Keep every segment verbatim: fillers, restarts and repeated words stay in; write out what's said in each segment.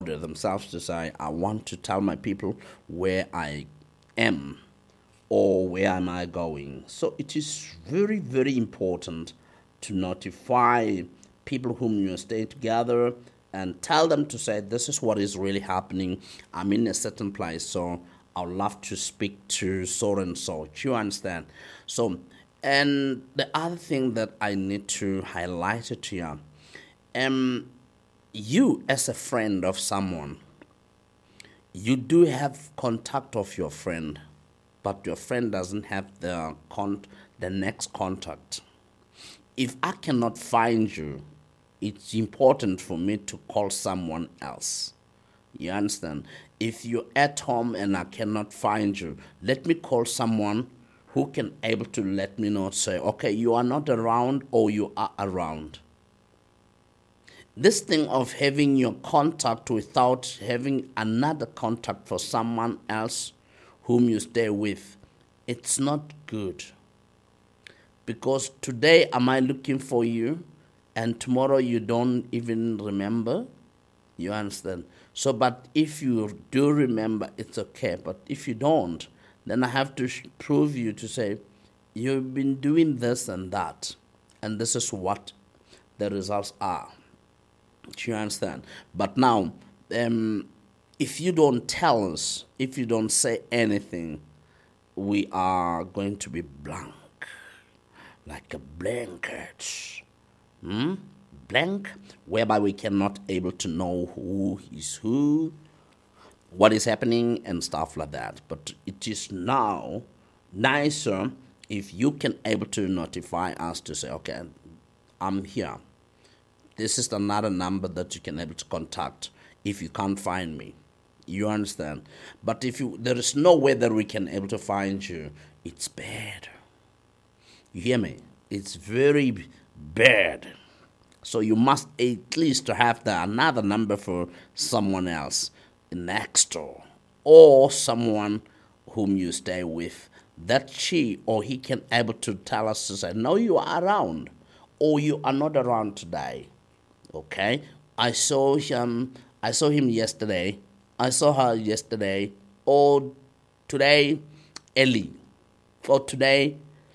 themselves to say, I want to tell my people where I am or where am I going. So it is very, very important to notify people whom you are staying together and tell them to say, this is what is really happening. I'm in a certain place, so I would love to speak to so and so. Do you understand? So, and the other thing that I need to highlight it here, um, you as a friend of someone, you do have contact of your friend, but your friend doesn't have the con- the next contact. If I cannot find you, it's important for me to call someone else. You understand? If you're at home and I cannot find you, let me call someone who can able to let me know, say, okay, you are not around or you are around. This thing of having your contact without having another contact for someone else whom you stay with, it's not good. Because today am I looking for you and tomorrow you don't even remember? You understand? So, but if you do remember, it's okay. But if you don't, then I have to sh- prove you to say, you've been doing this and that, and this is what the results are. Do you understand? But now, um, if you don't tell us, if you don't say anything, we are going to be blank, like a blanket. Hmm? Blank, whereby we cannot able to know who is who, what is happening, and stuff like that. But it is now nicer if you can able to notify us to say, okay, I'm here. This is another number that you can able to contact if you can't find me. You understand? But if you there is no way that we can able to find you, it's bad. You hear me? It's very bad. So you must at least have the another number for someone else next door or someone whom you stay with that she or he can able to tell us to say, no, you are around or you are not around today. Okay? I saw him I saw him yesterday. I saw her yesterday or today Ellie. Or today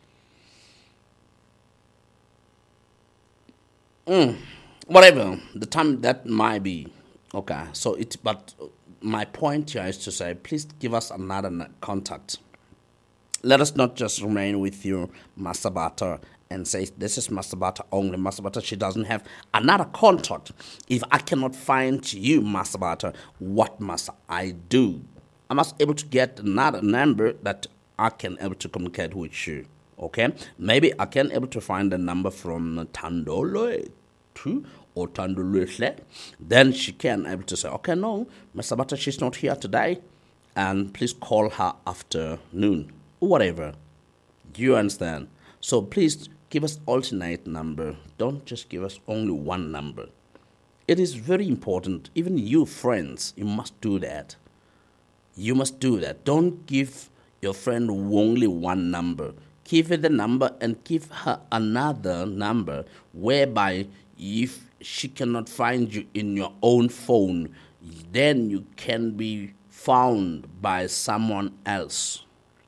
Mm, whatever the time that might be. Okay, so it. But my point here is to say, please give us another n- contact. Let us not just remain with you, Master Butter, and say this is Master Butter only. Master Butter, she doesn't have another contact. If I cannot find you, Master Butter, what must I do? I must able to get another number that I can able to communicate with you. Okay, maybe I can able to find the number from Tandolo too or Tandolosle. Then she can able to say, okay, no, Master Butter, she's not here today, and please call her afternoon, whatever. Do you understand? So please give us alternate number. Don't just give us only one number. It is very important. Even you friends, you must do that. You must do that. Don't give your friend only one number. Give her the number and give her another number whereby if she cannot find you in your own phone, then you can be found by someone else.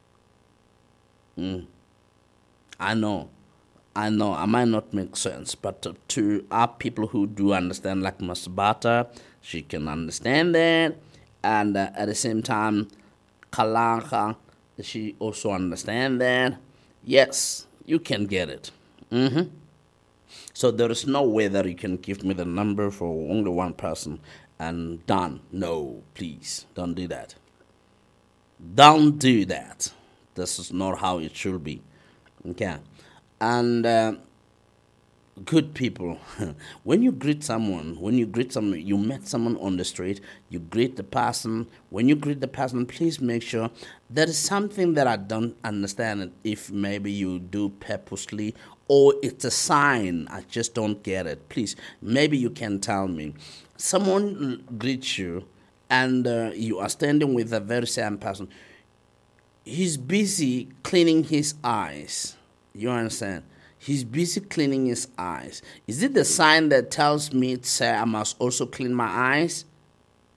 Mm. I know. I know. I might not make sense, but uh, to our people who do understand, like Masbata, she can understand that. And uh, at the same time, Kalaka, she also understand that. Yes, you can get it. hmm So there is no way that you can give me the number for only one person and done. No, please, don't do that. Don't do that. This is not how it should be. Okay. And uh, good people, when you greet someone, when you greet someone, you met someone on the street, you greet the person. When you greet the person, please make sure there is something that I don't understand. If maybe you do purposely or it's a sign, I just don't get it. Please, maybe you can tell me. Someone greets you and uh, you are standing with a very same person. He's busy cleaning his eyes. You understand? He's busy cleaning his eyes. Is it the sign that tells me to say I must also clean my eyes?